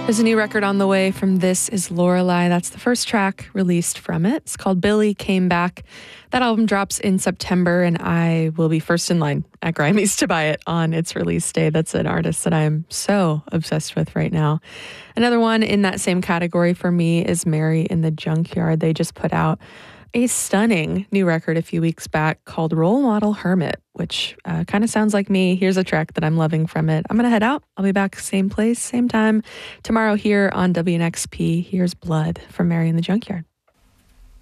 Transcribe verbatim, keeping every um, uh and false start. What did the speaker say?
There's a new record on the way from This Is Lorelei. That's the first track released from it. It's called Billy Came Back. That album drops in September, and I will be first in line at Grammys to buy it on its release day. That's an artist that I'm so obsessed with right now. Another one in that same category for me is Mary in the Junkyard. They just put out a stunning new record a few weeks back called Role Model Hermit, which uh, kind of sounds like me. Here's a track that I'm loving from it. I'm going to head out. I'll be back same place, same time tomorrow here on W N X P. Here's Blood from Mary in the Junkyard.